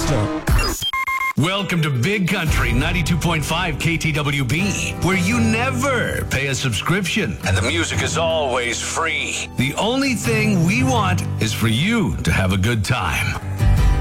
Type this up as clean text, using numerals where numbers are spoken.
Stop. Welcome to Big Country 92.5 KTWB, where you never pay a subscription and the music is always free. The only thing we want is for you to have a good time.